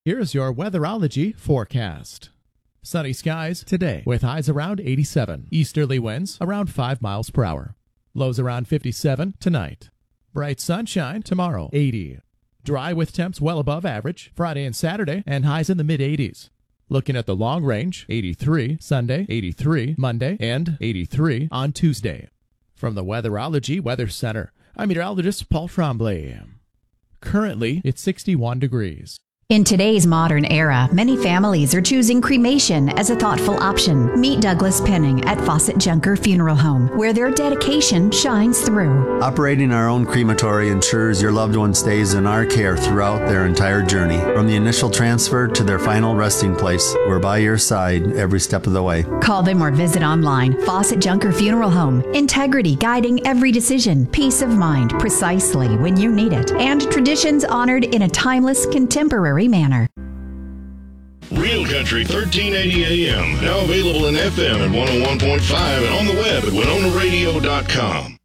Here's your weatherology forecast. Sunny skies today with highs around 87. Easterly winds around 5 miles per hour. Lows around 57 tonight. Bright sunshine tomorrow, 80. Dry with temps well above average Friday and Saturday, and highs in the mid-80s. Looking at the long range, 83 Sunday, 83 Monday, and 83 on Tuesday. From the Weatherology Weather Center, I'm meteorologist Paul Tremblay. Currently, it's 61 degrees. In today's modern era, many families are choosing cremation as a thoughtful option. Meet Douglas Penning at Fawcett Junker Funeral Home, where their dedication shines through. Operating our own crematory ensures your loved one stays in our care throughout their entire journey. From the initial transfer to their final resting place, we're by your side every step of the way. Call them or visit online. Fawcett Junker Funeral Home. Integrity guiding every decision. Peace of mind precisely when you need it. And traditions honored in a timeless, contemporary manner. Real Country 1380 AM. Now available in FM at 101.5 and on the web at WinonaRadio.com.